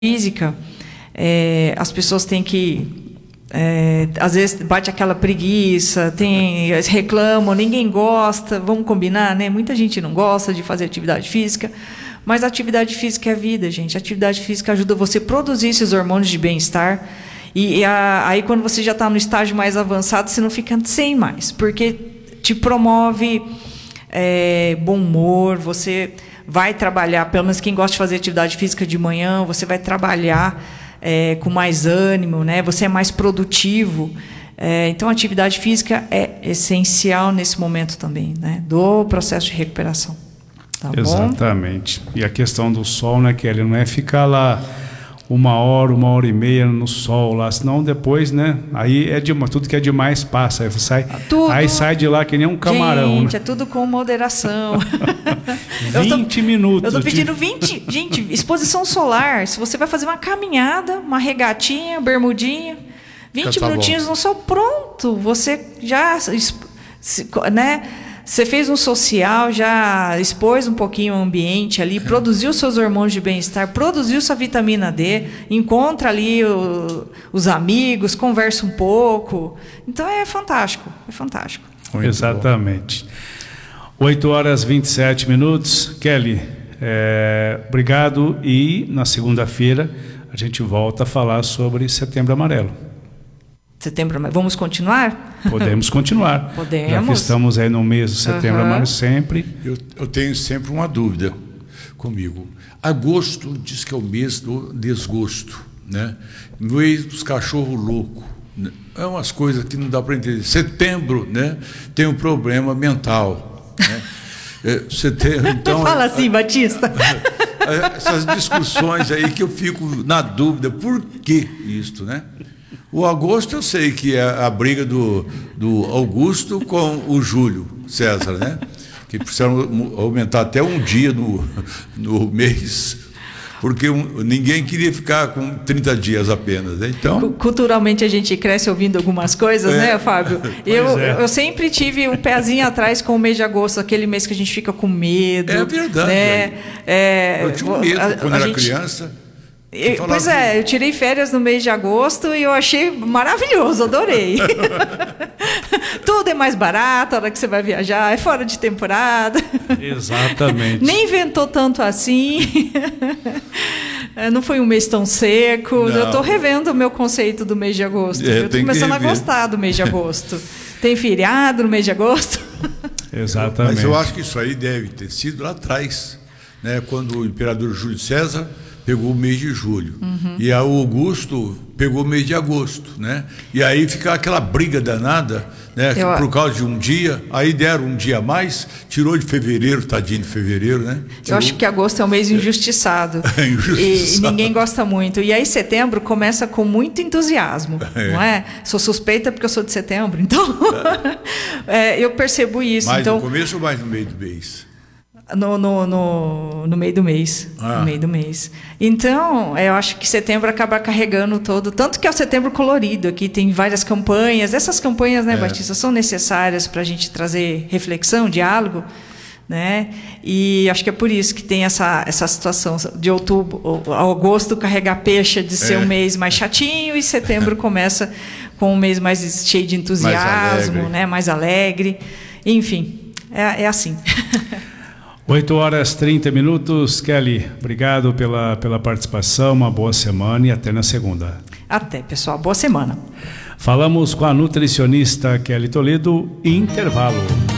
física, as pessoas têm que... às vezes bate aquela preguiça, reclamam, ninguém gosta, vamos combinar, né? Muita gente não gosta de fazer atividade física, mas a atividade física é a vida, gente. A atividade física ajuda você a produzir esses hormônios de bem-estar, aí quando você já está no estágio mais avançado, você não fica sem mais, porque te promove bom humor, você vai trabalhar, pelo menos quem gosta de fazer atividade física de manhã, você vai trabalhar com mais ânimo, né? Você é mais produtivo. Então, a atividade física é essencial nesse momento também, né? Do processo de recuperação. Tá Exatamente. Bom? E a questão do sol, né, Kelly? Não é ficar lá 1 hora e meia no sol lá, senão depois, né? Aí tudo que é demais passa, aí sai de lá que nem um camarão. Gente, né? É tudo com moderação. 20 minutos. Eu tô pedindo 20. Gente, exposição solar. Se você vai fazer uma caminhada, uma regatinha, bermudinha, 20 minutinhos no sol, pronto. Você já, né? Você fez um social, já expôs um pouquinho o ambiente ali, produziu seus hormônios de bem-estar, produziu sua vitamina D, encontra ali os amigos, conversa um pouco. Então é fantástico, é fantástico. Muito Exatamente. 8h27. Kelly, obrigado, e na segunda-feira a gente volta a falar sobre Setembro Amarelo. Vamos continuar? Podemos continuar. Podemos. Já que estamos aí no mês de Setembro Amarelo sempre. Eu tenho sempre uma dúvida comigo. Agosto diz que é o mês do desgosto, né? Mês dos cachorros loucos. É umas coisas que não dá para entender. Setembro, né, tem um problema mental, né? Então, fala assim, Batista. Essas discussões aí que eu fico na dúvida, por que isso, né? O agosto eu sei que é a briga do Augusto com o Júlio César, né? Que precisaram aumentar até um dia no mês, porque ninguém queria ficar com 30 dias apenas, né? Então, culturalmente a gente cresce ouvindo algumas coisas, né, Fábio? Eu sempre tive um pezinho atrás com o mês de agosto, aquele mês que a gente fica com medo. É verdade. Né? Eu tinha medo quando era criança. Pois é, eu tirei férias no mês de agosto e eu achei maravilhoso, adorei. Tudo é mais barato, a hora que você vai viajar, é fora de temporada. Exatamente. Nem ventou tanto assim. Não foi um mês tão seco. Não. Eu estou revendo o meu conceito do mês de agosto. Eu estou começando a gostar do mês de agosto. Tem feriado no mês de agosto? Exatamente. Mas eu acho que isso aí deve ter sido lá atrás, né, quando o imperador Júlio César pegou o mês de julho, e o Augusto pegou o mês de agosto, né? E aí fica aquela briga danada, né? Por causa de um dia, aí deram um dia a mais, tirou de fevereiro, tadinho de fevereiro, né? Eu acho que agosto é um mês injustiçado. E ninguém gosta muito. E aí setembro começa com muito entusiasmo, não é? Sou suspeita porque eu sou de setembro, então eu percebo isso. Mais então, no começo ou mais no meio do mês? No meio do mês. No meio do mês. Então, eu acho que setembro acaba carregando todo. Tanto que é o setembro colorido. Aqui tem várias campanhas. Essas campanhas, né, Batista, são necessárias para a gente trazer reflexão, diálogo, né? E acho que é por isso que tem essa situação de outubro, agosto carregar peixe de ser um mês mais chatinho, e setembro começa com um mês mais cheio de entusiasmo, mais alegre. Enfim, é assim. 8h30. Kelly, obrigado pela participação, uma boa semana e até na segunda. Até, pessoal, boa semana. Falamos com a nutricionista Kelly Toledo, intervalo.